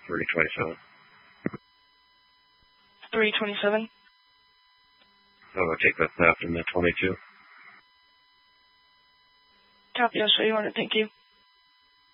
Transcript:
327. 327. I'll take the theft and the 22. Copy, I'll show you on it. Thank you.